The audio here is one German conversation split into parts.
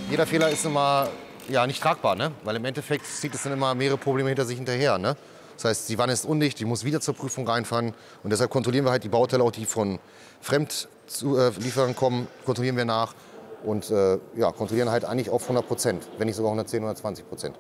Jeder Fehler ist immer ja, nicht tragbar, ne? Weil im Endeffekt zieht es dann immer mehrere Probleme hinter sich hinterher. Ne? Das heißt, die Wanne ist undicht, die muss wieder zur Prüfung reinfahren. Und deshalb kontrollieren wir halt die Bauteile, auch die von Fremdlieferern kommen, kontrollieren wir nach. Und ja, kontrollieren halt eigentlich auf 100%, wenn nicht sogar 110, 120%.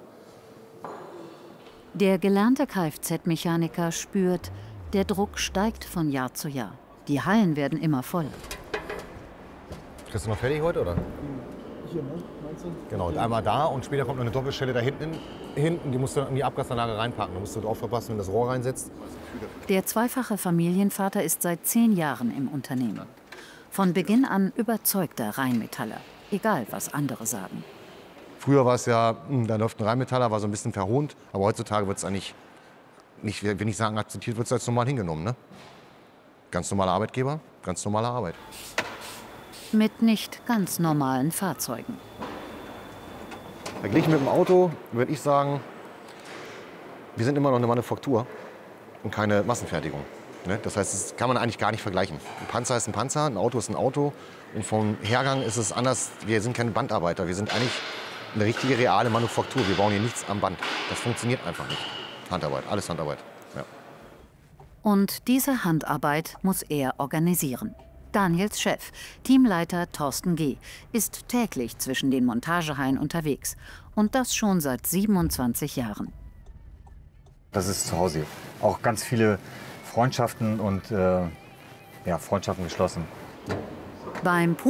Der gelernte Kfz-Mechaniker spürt, der Druck steigt von Jahr zu Jahr. Die Hallen werden immer voller. Bist du noch fertig heute, oder? Hier, ne? Meinst du? Genau, und einmal da und später kommt noch eine Doppelstelle da hinten. Die musst du in die Abgasanlage reinpacken. Da musst du drauf verpassen, wenn das Rohr reinsetzt. Der zweifache Familienvater ist seit 10 Jahren im Unternehmen. Von Beginn an überzeugter Rheinmetaller, egal was andere sagen. Früher war es ja, da läuft ein Rheinmetaller, war so ein bisschen verhohnt. Aber heutzutage wird es eigentlich, nicht, wenn ich sagen akzeptiert, wird es als normal hingenommen. Ne? Ganz normaler Arbeitgeber, ganz normale Arbeit. Mit nicht ganz normalen Fahrzeugen. Verglichen mit dem Auto würde ich sagen, wir sind immer noch eine Manufaktur und keine Massenfertigung. Ne? Das heißt, das kann man eigentlich gar nicht vergleichen. Ein Panzer ist ein Panzer, ein Auto ist ein Auto. Und vom Hergang ist es anders. Wir sind keine Bandarbeiter, wir sind eigentlich eine richtige, reale Manufaktur. Wir bauen hier nichts am Band. Das funktioniert einfach nicht. Handarbeit, alles Handarbeit. Ja. Und diese Handarbeit muss er organisieren. Daniels Chef, Teamleiter Thorsten G., ist täglich zwischen den Montagehallen unterwegs. Und das schon seit 27 Jahren. Das ist zu Hause. Auch ganz viele Freundschaften und ja, Freundschaften geschlossen. Beim